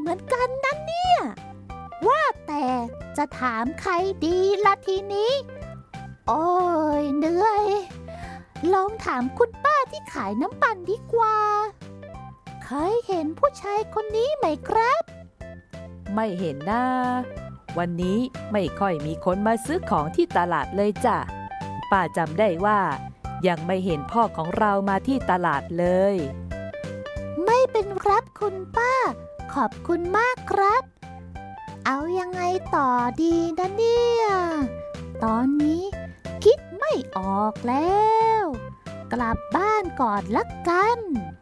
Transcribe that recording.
เหมือนกันนะเนี่ยว่าแต่จะถามใครดีละทีนี้โอ้ยเหนื่อยลองถามคุณป้าที่ขายน้ำปั่นดีกว่าเคยเห็นผู้ชายคนนี้ไหมครับไม่เห็นนะวันนี้ไม่ค่อยมีคนมาซื้อของที่ตลาดเลยจ้ะป้าจำได้ว่ายังไม่เห็นพ่อของเรามาที่ตลาดเลยไม่เป็นครับคุณป้าขอบคุณมากครับเอายังไงต่อดีนะเนี่ยตอนนี้คิดไม่ออกแล้วกลับบ้านก่อนละกัน